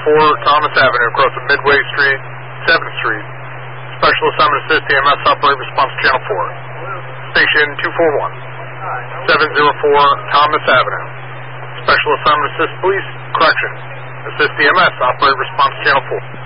Thomas Avenue, across of Midway Street, 7th Street. Special Assignment Assist, EMS Operate Response Channel 4. Station 241. 704 Thomas Avenue. Special Assignment Assist Police, Correction. Assist EMS Operate Response Channel 4.